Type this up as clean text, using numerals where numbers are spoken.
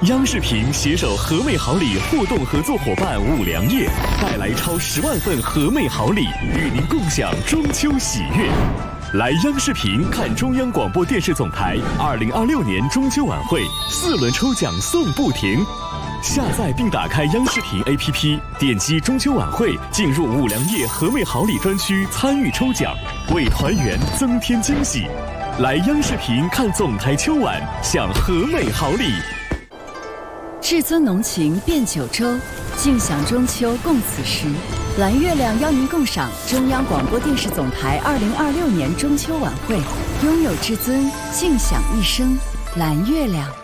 央视频携手和美好礼互动合作伙伴五粮液，带来超10万份和美好礼，与您共享中秋喜悦。来央视频看中央广播电视总台2026年中秋晚会4轮抽奖送不停。下载并打开央视频 APP， 点击中秋晚会，进入五粮液和美好礼专区参与抽奖，为团圆增添惊喜。来央视频看总台秋晚，享和美好礼。 至尊浓情变九州，尽享中秋共此时。蓝月亮邀您共赏中央广播电视总台2026年中秋晚会，拥有至尊，尽享一生。蓝月亮。